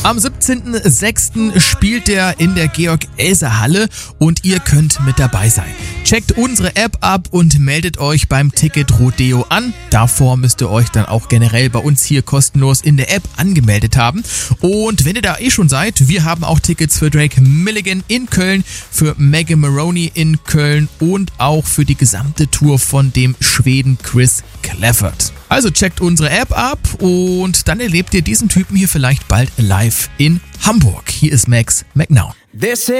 Am 17.06. spielt er in der Georg-Elser-Halle und ihr könnt mit dabei sein. Checkt unsere App ab und meldet euch beim Ticket Rodeo an. Davor müsst ihr euch dann auch generell bei uns hier kostenlos in der App angemeldet haben. Und wenn ihr da schon seid, wir haben auch Tickets für Drake Milligan in Köln, für Megan Maroney in Köln und auch für die gesamte Tour von dem Schweden Chris Clafford. Also checkt unsere App ab und dann erlebt ihr diesen Typen hier vielleicht bald live in Hamburg. Hier ist Max McNown.